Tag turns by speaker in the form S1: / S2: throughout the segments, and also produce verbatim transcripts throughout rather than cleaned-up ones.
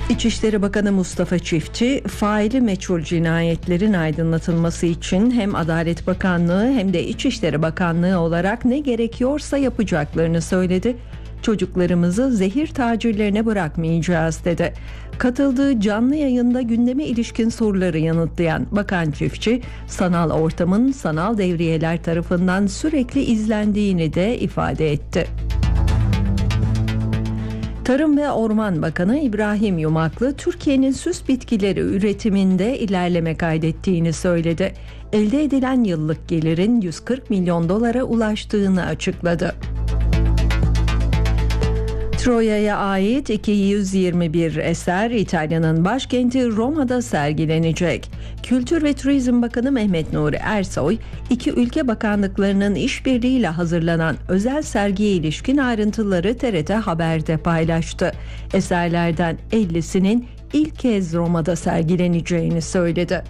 S1: İçişleri Bakanı Mustafa Çiftçi, faili meçhul cinayetlerin aydınlatılması için hem Adalet Bakanlığı hem de İçişleri Bakanlığı olarak ne gerekiyorsa yapacaklarını söyledi. Çocuklarımızı zehir tacirlerine bırakmayacağız dedi. Katıldığı canlı yayında gündeme ilişkin soruları yanıtlayan Bakan Çiftçi, sanal ortamın sanal devriyeler tarafından sürekli izlendiğini de ifade etti. Tarım ve Orman Bakanı İbrahim Yumaklı, Türkiye'nin süs bitkileri üretiminde ilerleme kaydettiğini söyledi. Elde edilen yıllık gelirin yüz kırk milyon dolara ulaştığını açıkladı. Troya'ya ait iki yüz yirmi bir eser İtalya'nın başkenti Roma'da sergilenecek. Kültür ve Turizm Bakanı Mehmet Nuri Ersoy, iki ülke bakanlıklarının işbirliğiyle hazırlanan özel sergiye ilişkin ayrıntıları T R T Haber'de paylaştı. Eserlerden ellisinin ilk kez Roma'da sergileneceğini söyledi.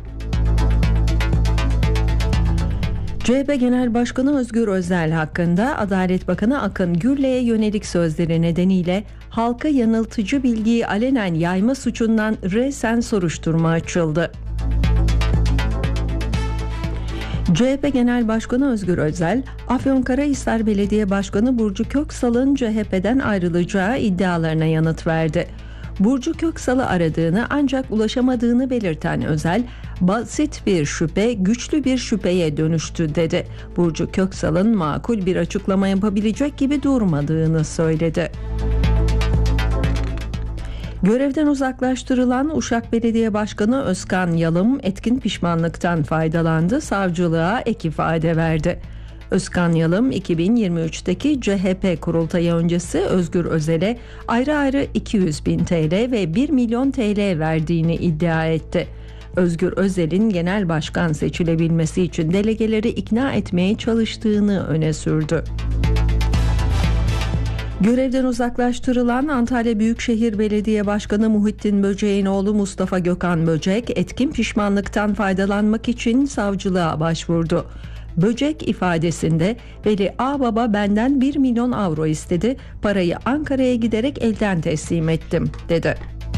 S1: C H P Genel Başkanı Özgür Özel hakkında Adalet Bakanı Akın Gürlek'e yönelik sözleri nedeniyle halka yanıltıcı bilgiyi alenen yayma suçundan resen soruşturma açıldı. C H P Genel Başkanı Özgür Özel, Afyonkarahisar Belediye Başkanı Burcu Köksal'ın C H P'den ayrılacağı iddialarına yanıt verdi. Burcu Köksal'ı aradığını ancak ulaşamadığını belirten Özel, basit bir şüphe güçlü bir şüpheye dönüştü dedi. Burcu Köksal'ın makul bir açıklama yapabilecek gibi durmadığını söyledi. Görevden uzaklaştırılan Uşak Belediye Başkanı Özkan Yalım etkin pişmanlıktan faydalandı, savcılığa ek ifade verdi. Özkan Yalım iki bin yirmi üçteki C H P kurultayı öncesi Özgür Özel'e ayrı ayrı iki yüz bin T L ve bir milyon T L verdiğini iddia etti. Özgür Özel'in genel başkan seçilebilmesi için delegeleri ikna etmeye çalıştığını öne sürdü. Görevden uzaklaştırılan Antalya Büyükşehir Belediye Başkanı Muhittin Böcek'in oğlu Mustafa Gökhan Böcek etkin pişmanlıktan faydalanmak için savcılığa başvurdu. Böcek ifadesinde Veli Ağbaba benden bir milyon avro istedi, parayı Ankara'ya giderek elden teslim ettim dedi.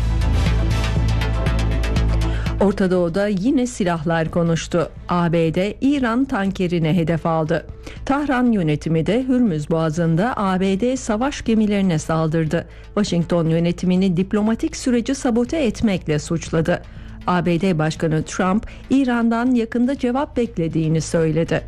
S1: Orta Doğu'da yine silahlar konuştu. A B D İran tankerine hedef aldı. Tahran yönetimi de Hürmüz Boğazı'nda A B D savaş gemilerine saldırdı. Washington yönetimini diplomatik süreci sabote etmekle suçladı. A B D Başkanı Trump, İran'dan yakında cevap beklediğini söyledi.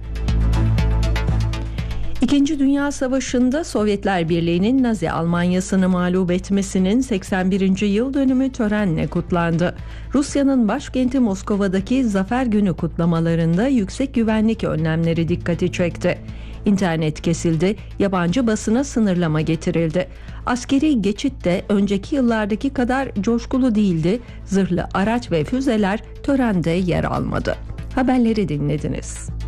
S1: İkinci Dünya Savaşı'nda Sovyetler Birliği'nin Nazi Almanyası'nı mağlup etmesinin seksen birinci yıl dönümü törenle kutlandı. Rusya'nın başkenti Moskova'daki Zafer Günü kutlamalarında yüksek güvenlik önlemleri dikkati çekti. İnternet kesildi, yabancı basına sınırlama getirildi. Askeri geçit de önceki yıllardaki kadar coşkulu değildi. Zırhlı araç ve füzeler törende yer almadı. Haberleri dinlediniz.